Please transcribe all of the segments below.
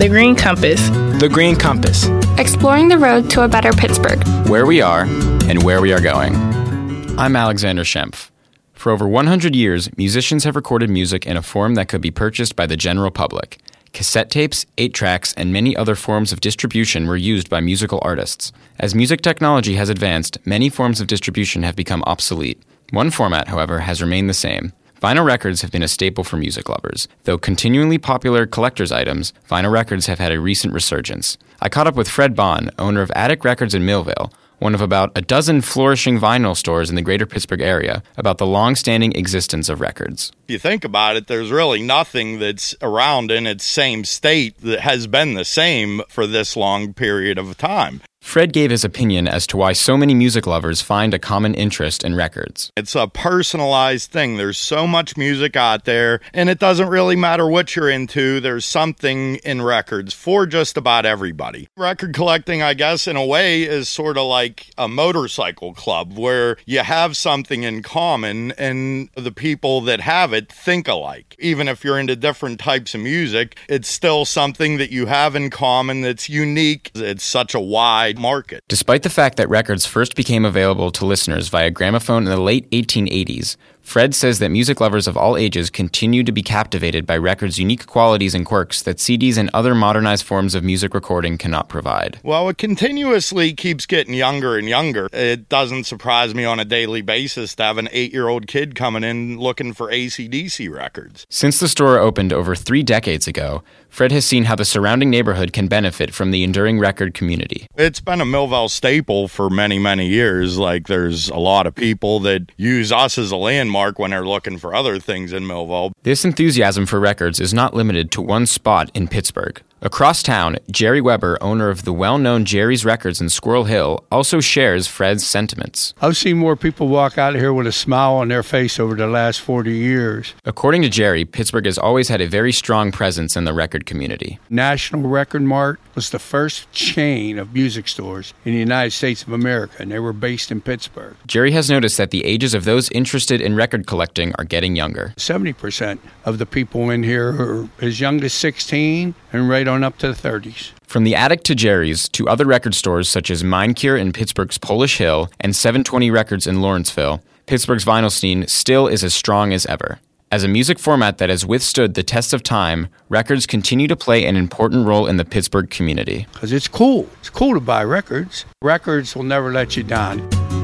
The Green Compass. The Green Compass. Exploring the road to a better Pittsburgh. Where we are and where we are going. I'm Alexander Schempf. For over 100 years, musicians have recorded music in a form that could be purchased by the general public. Cassette tapes, 8-tracks, and many other forms of distribution were used by musical artists. As music technology has advanced, many forms of distribution have become obsolete. One format, however, has remained the same. Vinyl records have been a staple for music lovers. Though continually popular collector's items, vinyl records have had a recent resurgence. I caught up with Fred Bond, owner of Attic Records in Millvale, one of about a dozen flourishing vinyl stores in the greater Pittsburgh area, about the long-standing existence of records. If you think about it, there's really nothing that's around in its same state that has been the same for this long period of time. Fred gave his opinion as to why so many music lovers find a common interest in records. It's a personalized thing. There's so much music out there, and it doesn't really matter what you're into. There's something in records for just about everybody. Record collecting, I guess, in a way, is sort of like a motorcycle club where you have something in common and the people that have it think alike. Even if you're into different types of music, it's still something that you have in common that's unique. It's such a wide market. Despite the fact that records first became available to listeners via gramophone in the late 1880s, Fred says that music lovers of all ages continue to be captivated by records' unique qualities and quirks that CDs and other modernized forms of music recording cannot provide. Well, it continuously keeps getting younger and younger. It doesn't surprise me on a daily basis to have an 8-year-old kid coming in looking for AC/DC records. Since the store opened over 3 decades ago, Fred has seen how the surrounding neighborhood can benefit from the enduring record community. It's been a Millvale staple for many, many years. Like, there's a lot of people that use us as a landmark when they're looking for other things in Millvale. This enthusiasm for records is not limited to one spot in Pittsburgh. Across town, Jerry Weber, owner of the well-known Jerry's Records in Squirrel Hill, also shares Fred's sentiments. I've seen more people walk out of here with a smile on their face over the last 40 years. According to Jerry, Pittsburgh has always had a very strong presence in the record community. National Record Mart was the first chain of music stores in the United States of America, and they were based in Pittsburgh. Jerry has noticed that the ages of those interested in record collecting are getting younger. 70% of the people in here are as young as 16 and right on up to the 30s. From the Attic to Jerry's to other record stores such as Mind Cure in Pittsburgh's Polish Hill and 720 Records in Lawrenceville, Pittsburgh's vinyl scene still is as strong as ever. As a music format that has withstood the test of time, records continue to play an important role in the Pittsburgh community. Because it's cool. It's cool to buy records. Records will never let you down.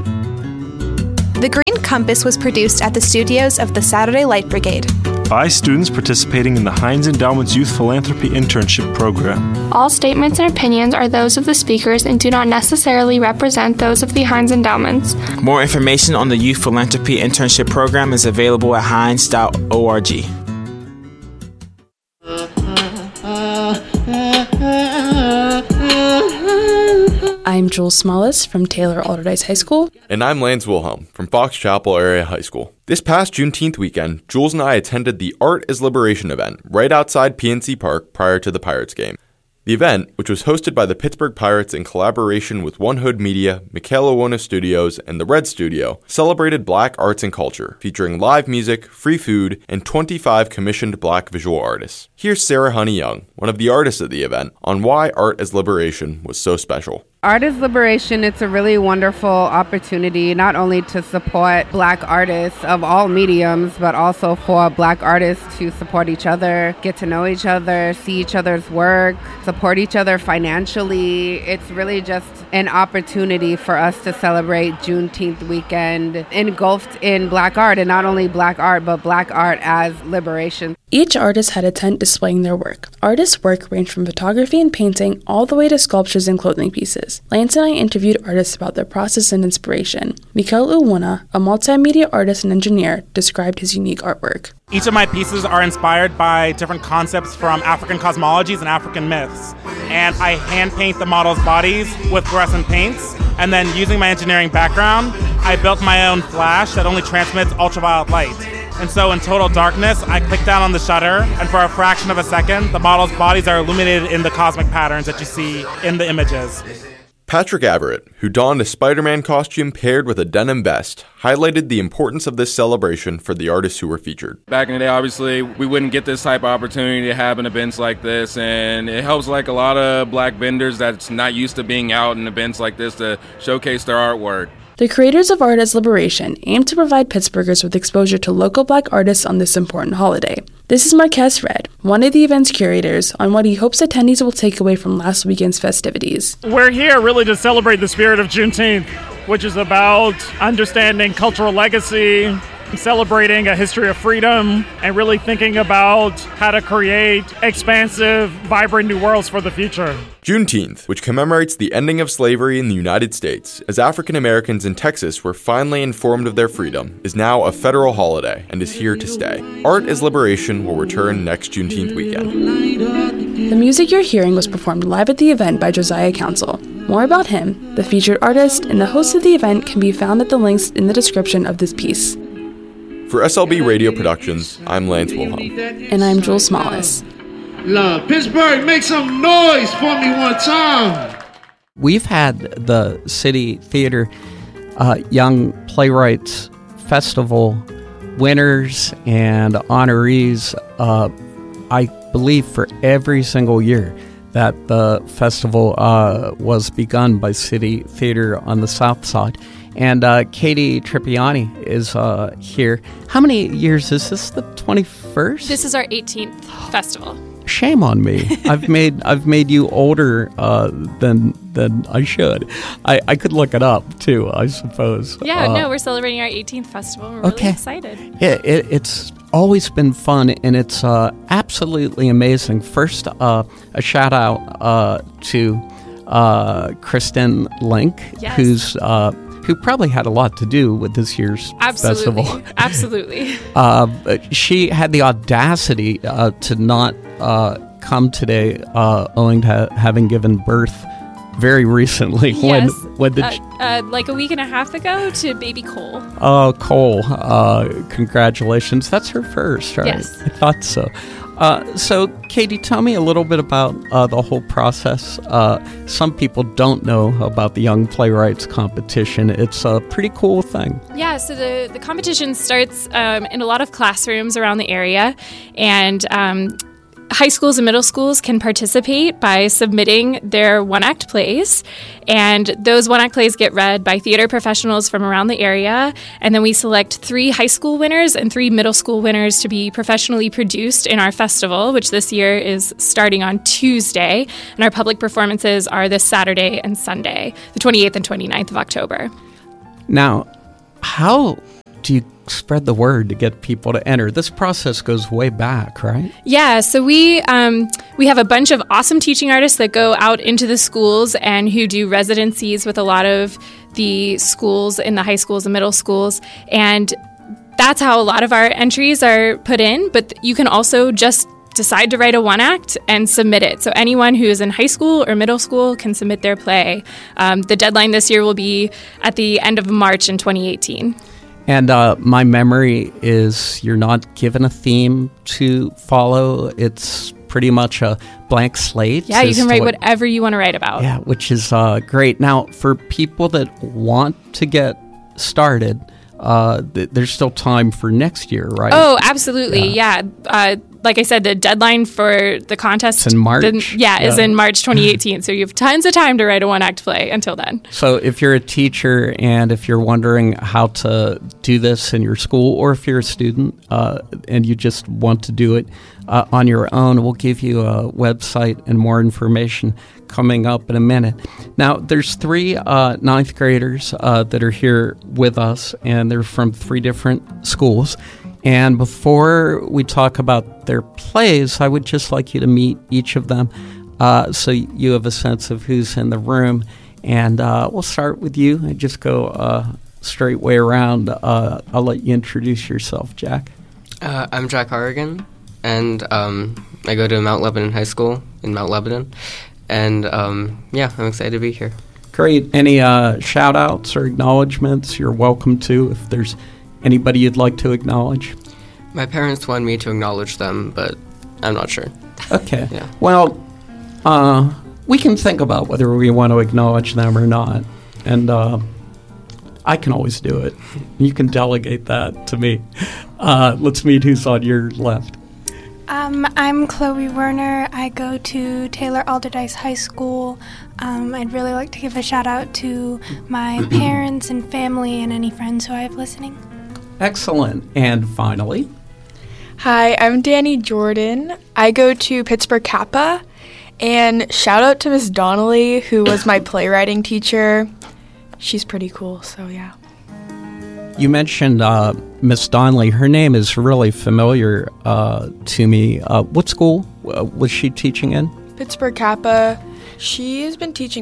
The Green Compass was produced at the studios of the Saturday Light Brigade by students participating in the Heinz Endowment's Youth Philanthropy Internship Program. All statements and opinions are those of the speakers and do not necessarily represent those of the Heinz Endowments. More information on the Youth Philanthropy Internship Program is available at heinz.org. I'm Jules Smallest from Taylor Alderdice High School. And I'm Lance Wilhelm from Fox Chapel Area High School. This past Juneteenth weekend, Jules and I attended the Art is Liberation event right outside PNC Park prior to the Pirates game. The event, which was hosted by the Pittsburgh Pirates in collaboration with One Hood Media, Michaela Wona Studios, and the Red Studio, celebrated Black arts and culture, featuring live music, free food, and 25 commissioned Black visual artists. Here's Sarah Honey Young, one of the artists at the event, on why Art as Liberation was so special. Art is Liberation, it's a really wonderful opportunity not only to support Black artists of all mediums, but also for Black artists to support each other, get to know each other, see each other's work, support each other financially. It's really just an opportunity for us to celebrate Juneteenth weekend engulfed in Black art, and not only Black art, but Black art as liberation. Each artist had a tent displaying their work. Artists' work ranged from photography and painting all the way to sculptures and clothing pieces. Lance and I interviewed artists about their process and inspiration. Mikael Uwuna, a multimedia artist and engineer, described his unique artwork. Each of my pieces are inspired by different concepts from African cosmologies and African myths. And I hand paint the models' bodies with fluorescent paints. And then using my engineering background, I built my own flash that only transmits ultraviolet light. And so in total darkness, I click down on the shutter, and for a fraction of a second, the models' bodies are illuminated in the cosmic patterns that you see in the images. Patrick Everett, who donned a Spider-Man costume paired with a denim vest, highlighted the importance of this celebration for the artists who were featured. Back in the day, obviously, we wouldn't get this type of opportunity to have in events like this, and it helps like a lot of black vendors that's not used to being out in events like this to showcase their artwork. The creators of Art as Liberation aim to provide Pittsburghers with exposure to local black artists on this important holiday. This is Marquez Red, one of the event's curators, on what he hopes attendees will take away from last weekend's festivities. We're here really to celebrate the spirit of Juneteenth, which is about understanding cultural legacy, celebrating a history of freedom, and really thinking about how to create expansive, vibrant new worlds for the future. Juneteenth, which commemorates the ending of slavery in the United States, as African Americans in Texas were finally informed of their freedom, is now a federal holiday and is here to stay. Art as Liberation will return next Juneteenth weekend. The music you're hearing was performed live at the event by Josiah Council. More about him, the featured artist, and the host of the event can be found at the links in the description of this piece. For SLB Radio Productions, I'm Lance Wilhelm. And I'm Jules Smallis. Love. Pittsburgh, make some noise for me one time. We've had the City Theater Young Playwrights Festival winners and honorees, I believe, for every single year that the festival was begun by City Theater on the South Side. And Katie Trippiani is here. How many years is this? The 21st? This is our 18th festival. Shame on me. I've made you older than I should. I could look it up too, I suppose. Yeah, no, we're celebrating our 18th festival. We're really excited. It's always been fun, and it's absolutely amazing. First, a shout out to Kristen Link, yes. Who probably had a lot to do with this year's festival. Absolutely. She had the audacity to not come today, owing to having given birth very recently. Yes. When like a week and a half ago to baby Cole. Oh, Cole. Congratulations. That's her first, right? Yes. I thought so. So, Katie, tell me a little bit about the whole process. Some people don't know about the Young Playwrights competition. It's a pretty cool thing. Yeah, so the competition starts in a lot of classrooms around the area, and high schools and middle schools can participate by submitting their one-act plays, and those one-act plays get read by theater professionals from around the area, and then we select 3 high school winners and 3 middle school winners to be professionally produced in our festival, which this year is starting on Tuesday, and our public performances are this Saturday and Sunday, the 28th and 29th of October. Now, how do you spread the word to get people to enter? This process goes way back, right? Yeah, so we have a bunch of awesome teaching artists that go out into the schools and who do residencies with a lot of the schools in the high schools and middle schools, and that's how a lot of our entries are put in, but you can also just decide to write a one-act and submit it. So anyone who is in high school or middle school can submit their play. The deadline this year will be at the end of March in 2018. And my memory is you're not given a theme to follow. It's pretty much a blank slate. Yeah, you can write whatever you want to write about. Yeah, which is great. Now, for people that want to get started, there's still time for next year, right? Oh, absolutely. Yeah. Like I said, the deadline for the contest it's in March. Is in March 2018. So you have tons of time to write a one-act play until then. So if you're a teacher and if you're wondering how to do this in your school, or if you're a student and you just want to do it on your own, we'll give you a website and more information coming up in a minute. Now, there's 3 ninth graders that are here with us, and they're from 3 different schools. And before we talk about their plays, I would just like you to meet each of them so you have a sense of who's in the room. And we'll start with you and just go straight way around. I'll let you introduce yourself, Jack. I'm Jack Harrigan, and I go to Mount Lebanon High School in Mount Lebanon. And I'm excited to be here. Great. Any shout-outs or acknowledgments you're welcome to if there's anybody you'd like to acknowledge? My parents want me to acknowledge them, but I'm not sure. Okay. Yeah. Well, we can think about whether we want to acknowledge them or not. And I can always do it. You can delegate that to me. Let's meet who's on your left. I'm Chloe Werner. I go to Taylor Alderdice High School. I'd really like to give a shout out to my parents and family and any friends who I have listening. Excellent. And finally. Hi, I'm Danny Jordan. I go to Pittsburgh Kappa. And shout out to Miss Donnelly, who was my playwriting teacher. She's pretty cool, so yeah. You mentioned Miss Donnelly. Her name is really familiar to me. What school was she teaching in? Pittsburgh Kappa. She has been teaching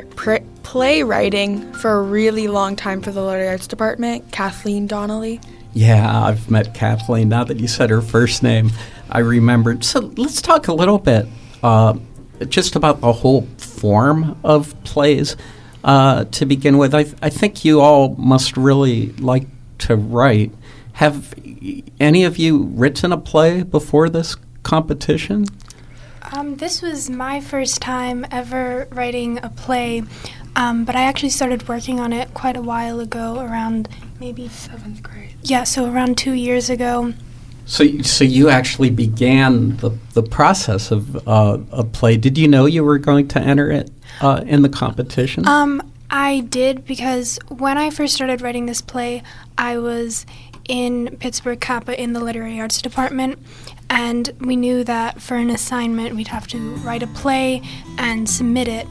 playwriting for a really long time for the Literary Arts Department, Kathleen Donnelly. Yeah, I've met Kathleen. Now that you said her first name, I remembered. So let's talk a little bit just about the whole form of plays. To begin with, I think you all must really like to write. Have any of you written a play before this competition? This was my first time ever writing a play, but I actually started working on it quite a while ago, around maybe 7th grade. Yeah, so around 2 years ago. So you actually began the process of a play. Did you know you were going to enter it in the competition? I did, because when I first started writing this play, I was in Pittsburgh Kappa in the Literary Arts Department, and we knew that for an assignment we'd have to write a play and submit it.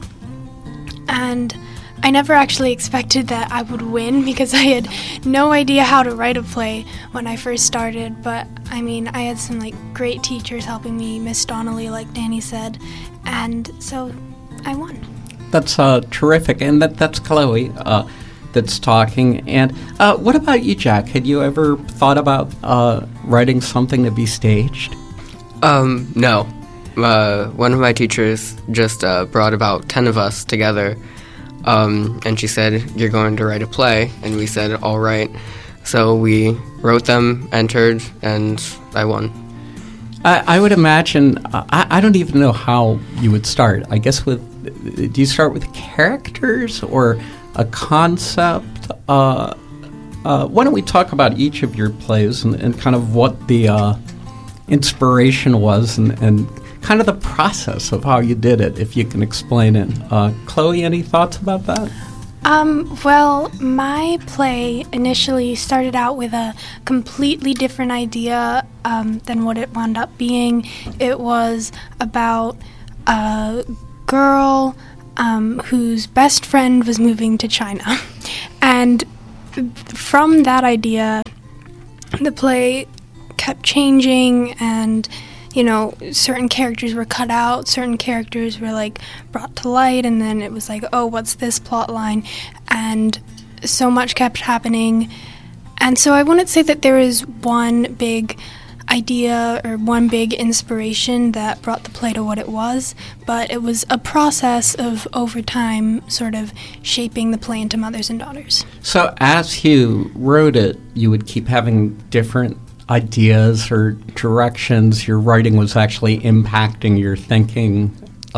And I never actually expected that I would win, because I had no idea how to write a play when I first started. But I mean, I had some great teachers helping me, Miss Donnelly, like Danny said, and so I won. That's terrific, and that's Chloe that's talking. And what about you, Jack? Had you ever thought about writing something to be staged? No. One of my teachers just brought about 10 of us together. And she said, "You're going to write a play," and we said, "All right." So we wrote them, entered, and I won. I would imagine, I don't even know how you would start. I guess do you start with characters or a concept? Why don't we talk about each of your plays and kind of what the inspiration was and kind of the process of how you did it, if you can explain it. Chloe, any thoughts about that? Well, my play initially started out with a completely different idea than what it wound up being. It was about a girl whose best friend was moving to China. And from that idea, the play kept changing, and certain characters were cut out, certain characters were brought to light, and then it was oh, what's this plot line? And so much kept happening. And so I wouldn't say that there is one big idea or one big inspiration that brought the play to what it was, but it was a process of, over time, sort of shaping the play into Mothers and Daughters. So as you wrote it, you would keep having different ideas or directions. Your writing was actually impacting your thinking.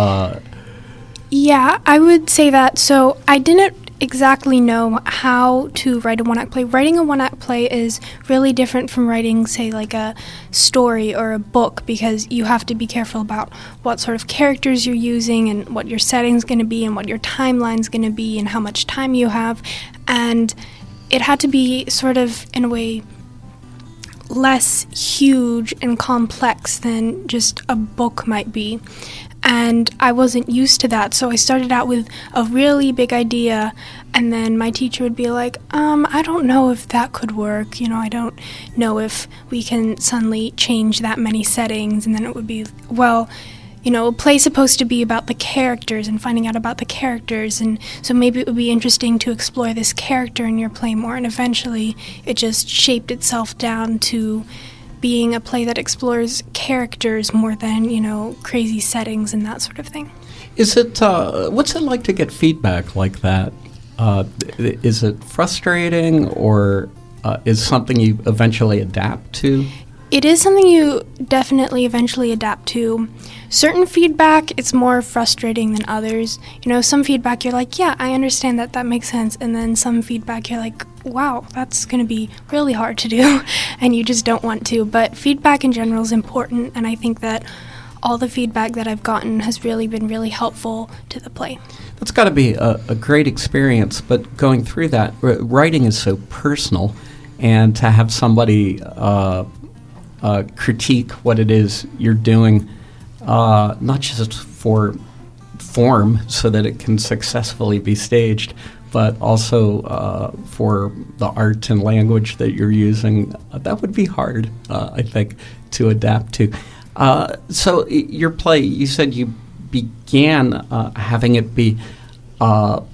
Yeah, I would say that. So I didn't exactly know how to write a one-act play. Writing a one-act play is really different from writing, say, a story or a book, because you have to be careful about what sort of characters you're using and what your setting's going to be and what your timeline's going to be and how much time you have. And it had to be sort of, in a way, less huge and complex than just a book might be. And I wasn't used to that, so I started out with a really big idea, and then my teacher would be like, I don't know if that could work, I don't know if we can suddenly change that many settings. And then it would be, well, a play's supposed to be about the characters and finding out about the characters, and so maybe it would be interesting to explore this character in your play more. And eventually it just shaped itself down to being a play that explores characters more than, crazy settings and that sort of thing. Is it, what's it like to get feedback like that? Is it frustrating, or is something you eventually adapt to? It is something you definitely eventually adapt to. Certain feedback, it's more frustrating than others. Some feedback you're like, yeah, I understand that, that makes sense. And then some feedback you're like, wow, that's going to be really hard to do, and you just don't want to. But feedback in general is important, and I think that all the feedback that I've gotten has really been really helpful to the play. That's got to be a great experience, but going through that, writing is so personal, and to have somebody critique what it is you're doing, not just for form so that it can successfully be staged, but also for the art and language that you're using, that would be hard, I think, to adapt to. So your play, you said you began having it be a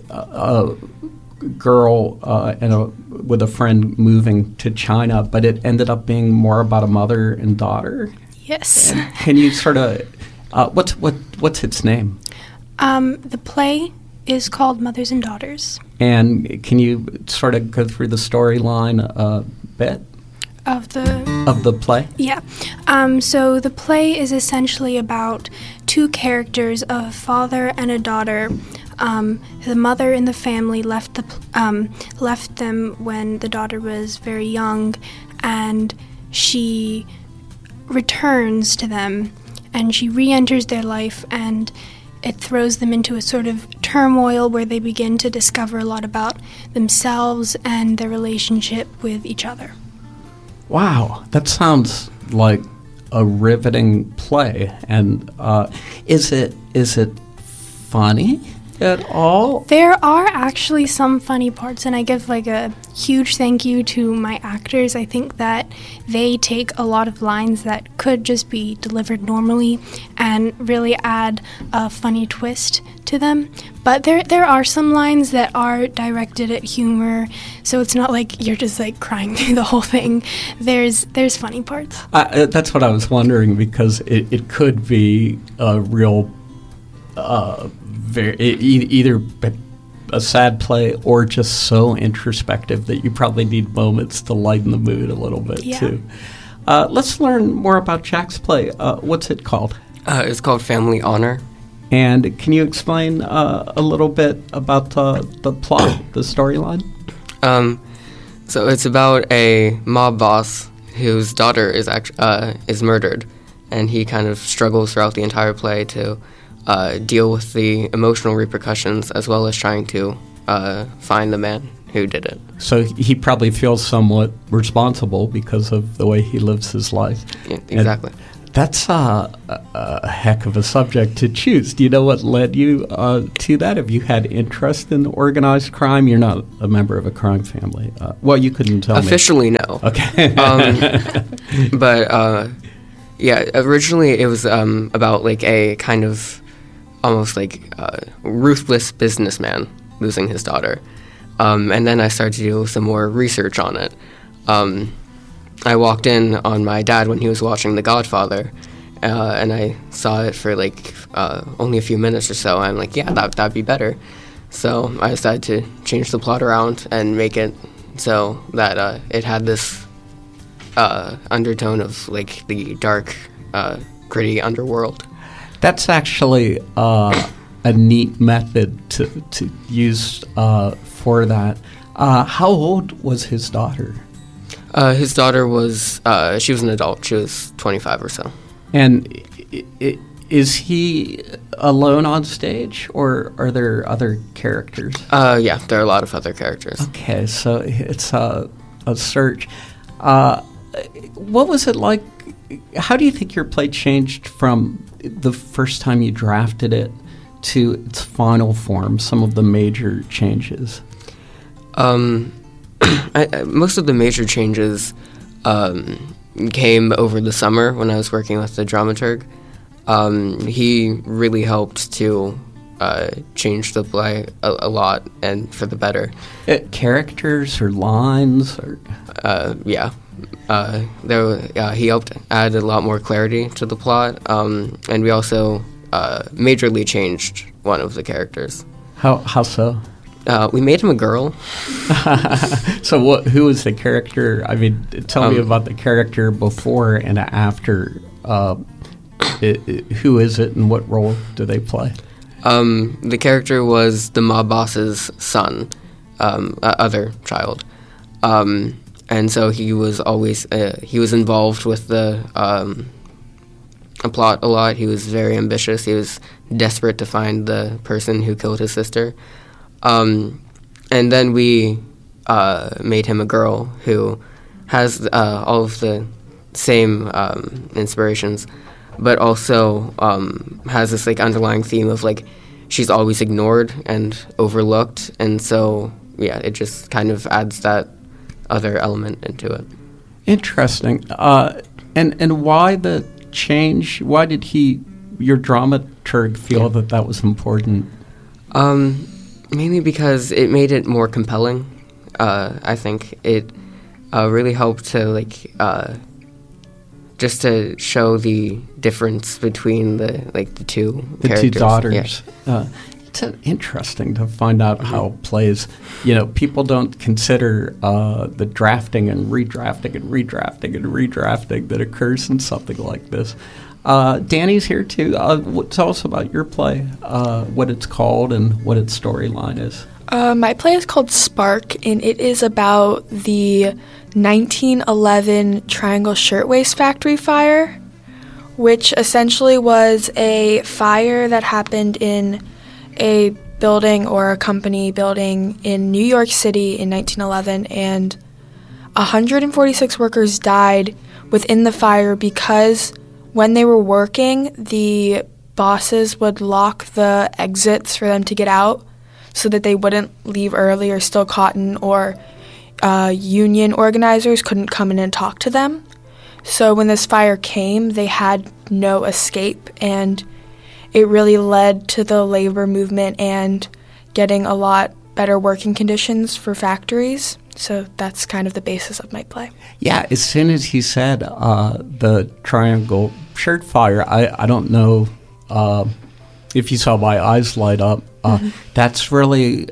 girl with a friend moving to China, but it ended up being more about a mother and daughter? Yes. And can you sort of, what's its name? The play is called Mothers and Daughters. And can you sort of go through the storyline a bit? Of the play? Yeah. So the play is essentially about two characters, a father and a daughter. The mother in the family left them when the daughter was very young, and she returns to them, and she re-enters their life, and it throws them into a sort of turmoil where they begin to discover a lot about themselves and their relationship with each other. Wow, that sounds like a riveting play. And is it funny at all? There are actually some funny parts, and I give a huge thank you to my actors. I think that they take a lot of lines that could just be delivered normally and really add a funny twist to them. But there are some lines that are directed at humor, so it's not like you're just crying through the whole thing. There's funny parts. That's what I was wondering, because it could be a real either a sad play or just so introspective that you probably need moments to lighten the mood a little bit too. Let's learn more about Jack's play. What's it called? It's called Family Honor. And can you explain a little bit about the plot, the storyline? So it's about a mob boss whose daughter is murdered, and he kind of struggles throughout the entire play to deal with the emotional repercussions, as well as trying to find the man who did it. So he probably feels somewhat responsible because of the way he lives his life. Yeah, exactly. And that's a heck of a subject to choose. Do you know what led you to that? Have you had interest in organized crime? You're not a member of a crime family. Well, you couldn't tell me. Officially, no. Okay. But, yeah, originally it was about a kind of almost ruthless businessman losing his daughter. And then I started to do some more research on it. I walked in on my dad when he was watching The Godfather, and I saw it for only a few minutes or so. I'm like, yeah, that'd be better. So I decided to change the plot around and make it so that it had this undertone of the dark, gritty underworld. That's actually a neat method to use for that. How old was his daughter? His daughter was, she was an adult. She was 25 or so. And is he alone on stage, or are there other characters? Yeah, there are a lot of other characters. Okay, so it's a search. What was it like? How do you think your play changed from the first time you drafted it to its final form, some of the major changes? Most of the major changes came over the summer when I was working with the dramaturg. He really helped to change the play a lot, and for the better. Characters or lines? Or yeah. He helped add a lot more clarity to the plot, and we also majorly changed one of the characters. How so? We made him a girl. So who is the character? I mean, tell me about the character before and after. Who is it and what role do they play? The character was the mob boss's son, other child. And so he was always, he was involved with the plot a lot. He was very ambitious. He was desperate to find the person who killed his sister. And then we made him a girl who has all of the same inspirations, but also has this like underlying theme of like she's always ignored and overlooked, and so yeah, it just kind of adds that other element into it. Interesting. And why the change? Why did your dramaturg feel that was important? Mainly because it made it more compelling. I think it really helped to like just to show the difference between the two characters. Two daughters. Yeah. It's interesting to find out how plays. People don't consider the drafting and redrafting and redrafting and redrafting that occurs in something like this. Danny's here too. Tell us about your play, what it's called, and what its storyline is. My play is called Spark, and it is about the 1911 Triangle Shirtwaist Factory fire, which essentially was a fire that happened in a building or a company building in New York City in 1911, and 146 workers died within the fire because when they were working, the bosses would lock the exits for them to get out so that they wouldn't leave early or steal cotton, or union organizers couldn't come in and talk to them. So when this fire came, they had no escape, and it really led to the labor movement and getting a lot better working conditions for factories. So that's kind of the basis of my play. Yeah, as soon as he said the Triangle Shirt Fire, I don't know if you saw my eyes light up. That's really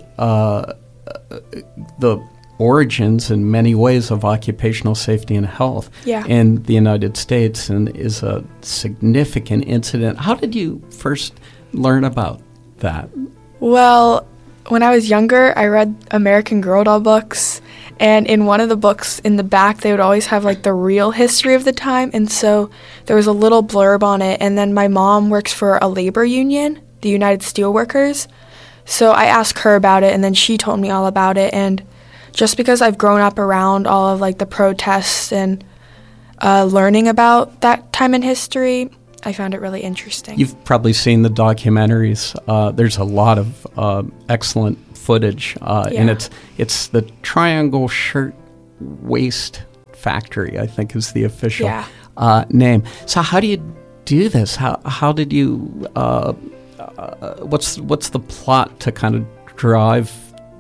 the origins in many ways of occupational safety and health in the United States, and is a significant incident. How did you first learn about that? Well, when I was younger, I read American Girl doll books, and in one of the books in the back, they would always have like the real history of the time, and so there was a little blurb on it. And then my mom works for a labor union, the United Steelworkers, so I asked her about it, and then she told me all about it. And just because I've grown up around all of like the protests and learning about that time in history, I found it really interesting. You've probably seen the documentaries. There's a lot of excellent footage, and it's the Triangle Shirt Waist Factory, I think, is the official name. So how do you do this? How did you? What's the plot to kind of drive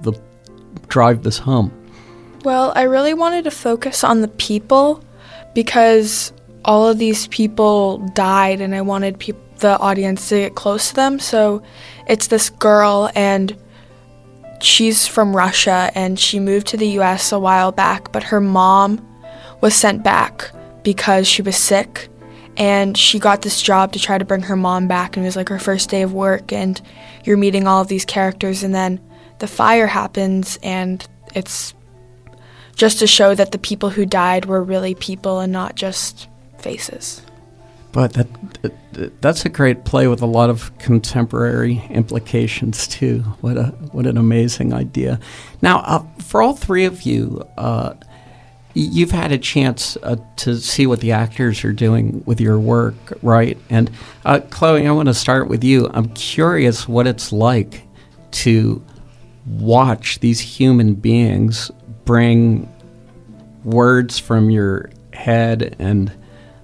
this home? Well, I really wanted to focus on the people because all of these people died, and I wanted the audience to get close to them. So it's this girl, and she's from Russia, and she moved to the U.S. a while back, but her mom was sent back because she was sick, and she got this job to try to bring her mom back, and it was like her first day of work, and you're meeting all of these characters, and then the fire happens, and it's just to show that the people who died were really people and not just faces. But that's a great play with a lot of contemporary implications too. What an amazing idea! Now, for all three of you, you've had a chance to see what the actors are doing with your work, right? And Chloe, I want to start with you. I'm curious what it's like to watch these human beings bring words from your head and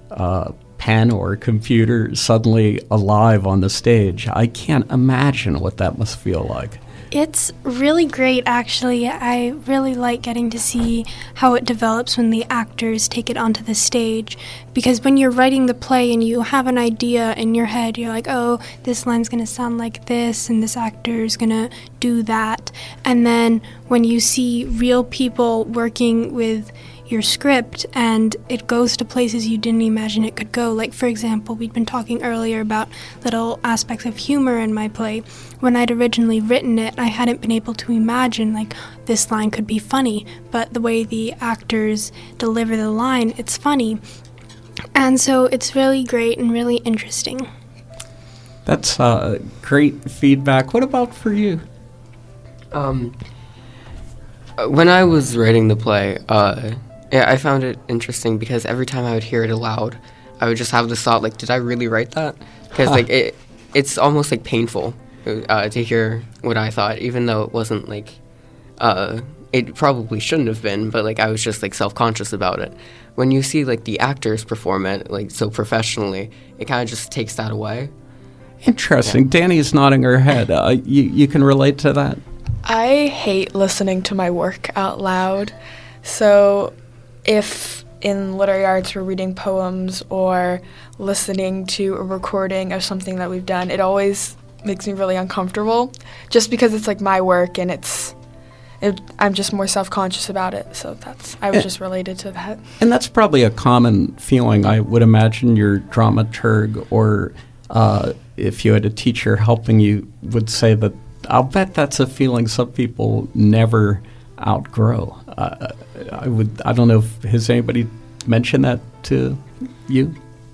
pen or computer suddenly alive on the stage. I can't imagine what that must feel like. It's really great, actually. I really like getting to see how it develops when the actors take it onto the stage. Because when you're writing the play and you have an idea in your head, you're like, oh, this line's going to sound like this, and this actor's going to do that. And then when you see real people working with your script and it goes to places you didn't imagine it could go. Like, for example, we'd been talking earlier about little aspects of humor in my play. When I'd originally written it, I hadn't been able to imagine, like, this line could be funny, but the way the actors deliver the line, it's funny. And so it's really great and really interesting. That's great feedback. What about for you? When I was writing the play, I found it interesting because every time I would hear it aloud, I would just have this thought, like, did I really write that? Because, like, it's almost, like, painful to hear what I thought, even though it wasn't, like, it probably shouldn't have been, but, like, I was just, like, self-conscious about it. When you see, like, the actors perform it, like, so professionally, it kind of just takes that away. Interesting. Yeah. Danny's nodding her head. You can relate to that? I hate listening to my work out loud. So if in literary arts we're reading poems or listening to a recording of something that we've done, it always makes me really uncomfortable just because it's like my work and I'm just more self-conscious about it. So I was just related to that. And that's probably a common feeling. I would imagine your dramaturg or if you had a teacher helping you would say that I'll bet that's a feeling some people never outgrow. I don't know if has anybody mentioned that to you?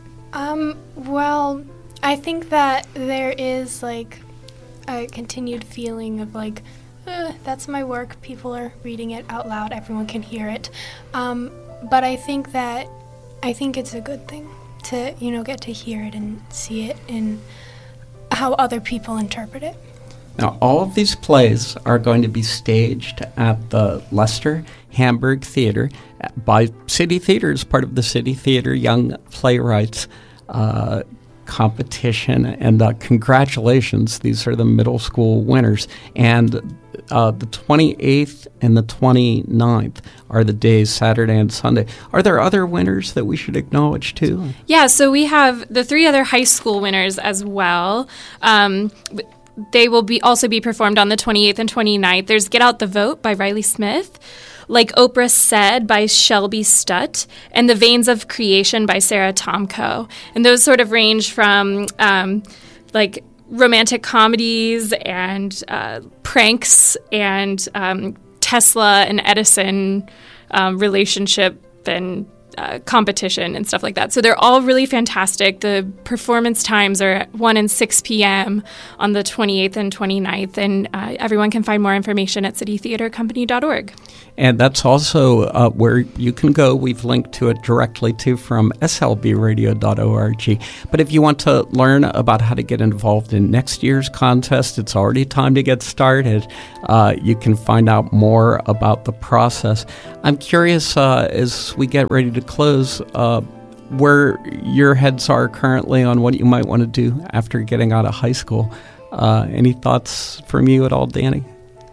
Well, I think that there is like a continued feeling of like, that's my work. People are reading it out loud. Everyone can hear it. But I think it's a good thing to, get to hear it and see it in how other people interpret it. Now, all of these plays are going to be staged at the Leicester Hamburg Theater by City Theater as part of the City Theater Young Playwrights competition. And congratulations, these are the middle school winners. And the 28th and the 29th are the days, Saturday and Sunday. Are there other winners that we should acknowledge too? Yeah, so we have the 3 other high school winners as well. They will also be performed on the 28th and 29th. There's Get Out the Vote by Riley Smith, Like Oprah Said by Shelby Stutt, and The Veins of Creation by Sarah Tomko. And those sort of range from like romantic comedies and pranks and Tesla and Edison relationship and competition and stuff like that. So they're all really fantastic. The performance times are at 1 and 6 p.m. on the 28th and 29th, and everyone can find more information at citytheatercompany.org. And that's also where you can go. We've linked to it directly too from slbradio.org. But if you want to learn about how to get involved in next year's contest, it's already time to get started. You can find out more about the process. I'm curious, as we get ready to close, where your heads are currently on what you might want to do after getting out of high school. Any thoughts from you at all, Danny?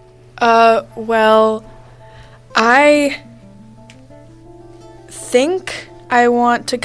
Well, I think I want to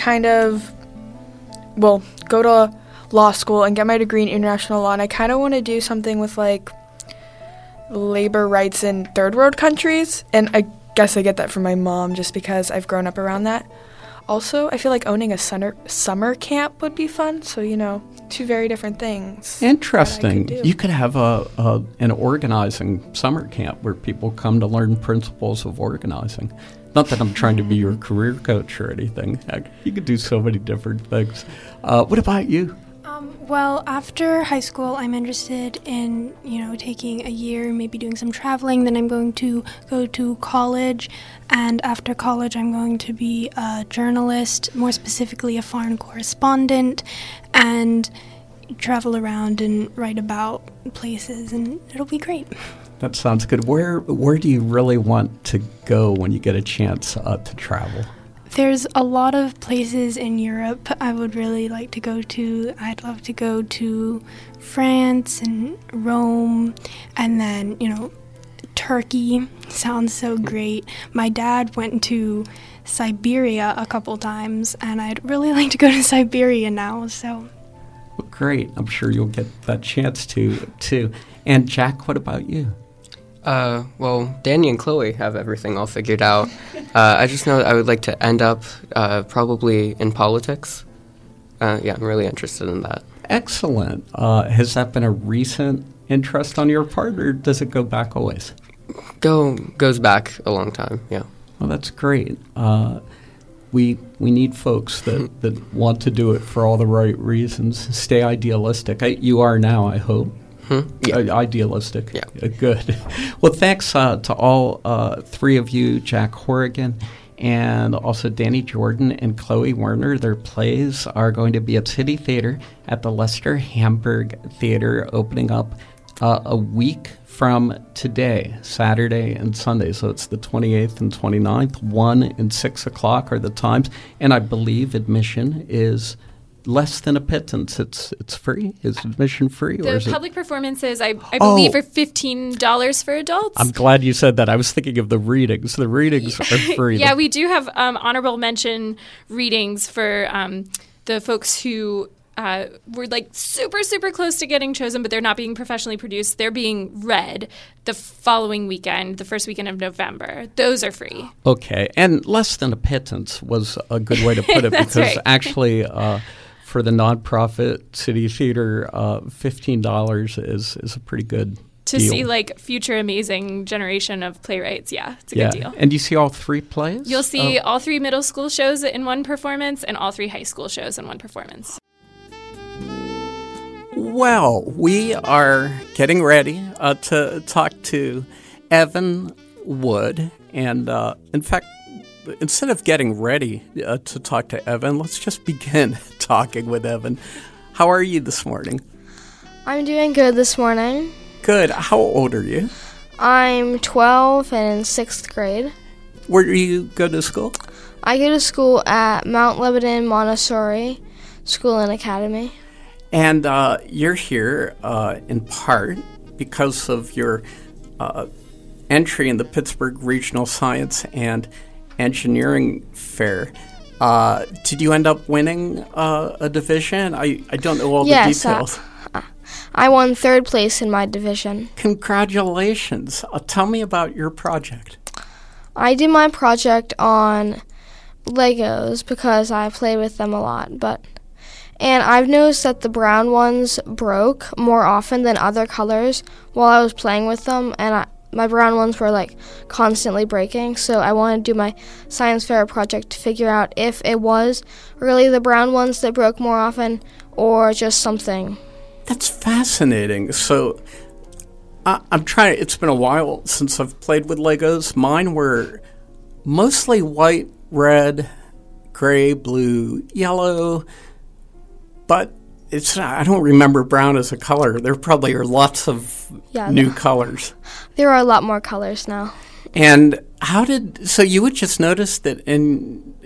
go to law school and get my degree in international law, and I kind of want to do something with, like, labor rights in third world countries, and I guess I get that from my mom just because I've grown up around that. Also, I feel like owning a summer camp would be fun, so, 2 very different things. Interesting. You could have an organizing summer camp where people come to learn principles of organizing. Not that I'm trying to be your career coach or anything. You could do so many different things. What about you? Well, after high school, I'm interested in, taking a year, maybe doing some traveling. Then I'm going to go to college. And after college, I'm going to be a journalist, more specifically a foreign correspondent, and travel around and write about places, and it'll be great. That sounds good. Where do you really want to go when you get a chance to travel? There's a lot of places in Europe I would really like to go to. I'd love to go to France and Rome, and then, Turkey sounds so great. My dad went to Siberia a couple times, and I'd really like to go to Siberia now, so. Well, great. I'm sure you'll get that chance to, too. And Jack, what about you? Well, Danny and Chloe have everything all figured out. I just know that I would like to end up probably in politics. I'm really interested in that. Excellent. Has that been a recent interest on your part, or does it go back a ways? Goes back a long time, yeah. Well, that's great. We need folks that want to do it for all the right reasons. Stay idealistic. You are now, I hope. Yeah. Idealistic. Yeah. Good. Well, thanks to all three of you, Jack Horrigan and also Danny Jordan and Chloe Werner. Their plays are going to be at City Theater at the Lester Hamburg Theater, opening up a week from today, Saturday and Sunday. So it's the 28th and 29th. 1 and 6 o'clock are the times. And I believe admission is less than a pittance. It's free. Is admission free? The public performances, I believe, are $15 for adults. I'm glad you said that. I was thinking of the readings. The readings are free. Yeah, we do have honorable mention readings for the folks who were like super, super close to getting chosen, but they're not being professionally produced. They're being read the following weekend, the first weekend of November. Those are free. Okay. And less than a pittance was a good way to put it because right. Actually for the nonprofit City Theater, $15 is a pretty good to deal. see like future amazing generation of playwrights. Yeah, it's a good deal. And you see all three plays? You'll see all three middle school shows in one performance and all three high school shows in one performance. Well, we are getting ready to talk to Evan Wood. And in fact, instead of getting ready to talk to Evan, let's just begin talking with Evan. How are you this morning? I'm doing good this morning. Good. How old are you? I'm 12 and in 6th grade. Where do you go to school? I go to school at Mount Lebanon Montessori School and Academy. And you're here in part because of your entry in the Pittsburgh Regional Science and Engineering Fair. Did you end up winning a division? I don't know all the details. I won 3rd place in my division. Congratulations. Tell me about your project. I did my project on Legos because I play with them a lot, and I've noticed that the brown ones broke more often than other colors while I was playing with them, and my brown ones were like constantly breaking, so I wanted to do my science fair project to figure out if it was really the brown ones that broke more often or just something. That's fascinating. So I'm trying, it's been a while since I've played with Legos. Mine were mostly white, red, gray, blue, yellow, but I don't remember brown as a color. There probably are lots of new colors. There are a lot more colors now. And so you would just notice that in